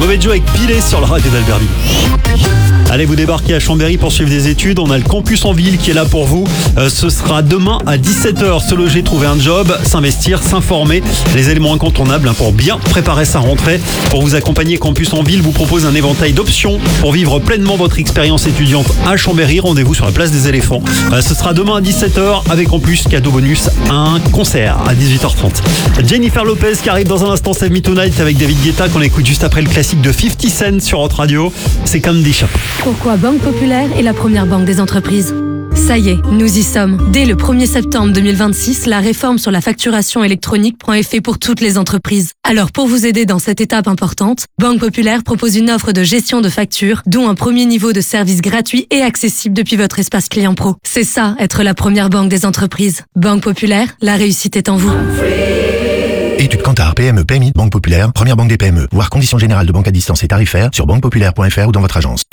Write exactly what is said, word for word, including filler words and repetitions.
Mauvais Joe avec Pilé sur la radio d'Albertville. Allez, vous débarquez à Chambéry pour suivre des études. On a le campus en ville qui est là pour vous. Euh, ce sera demain à dix-sept heures. Se loger, trouver un job, s'investir, s'informer. Les éléments incontournables hein, pour bien préparer sa rentrée. Pour vous accompagner, Campus en ville vous propose un éventail d'options pour vivre pleinement votre expérience étudiante à Chambéry. Rendez-vous sur la place des éléphants. Euh, ce sera demain à dix-sept heures avec en plus cadeau bonus un concert à dix-huit heures trente. Jennifer Lopez qui arrive dans un instant, Save Me Tonight avec David Guetta qu'on écoute juste après le classique de cinquante Cent sur Hot Radio. C'est Candy Shop. Pourquoi Banque Populaire est la première banque des entreprises? Ça y est, nous y sommes. Dès le premier septembre deux mille vingt-six, la réforme sur la facturation électronique prend effet pour toutes les entreprises. Alors pour vous aider dans cette étape importante, Banque Populaire propose une offre de gestion de factures, dont un premier niveau de service gratuit et accessible depuis votre espace client pro. C'est ça, être la première banque des entreprises. Banque Populaire, la réussite est en vous. Études Kantar, P M E, P M I, Banque Populaire, première banque des P M E. Voir conditions générales de banque à distance et tarifaires sur banque populaire point f r ou dans votre agence.